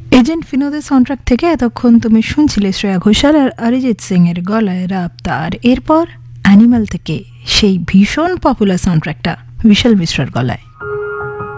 Agent বিনোদের soundtrack থেকে এতক্ষণ তুমি শুনছিলে শ্রেয়া ঘোষাল আর অরিজিৎ সিং এর গলায় রাবতার। এরপর অ্যানিমাল থেকে সেই ভীষণ পপুলার সাউন্ডট্র্যাকটা বিশাল মিশ্রার গলায়।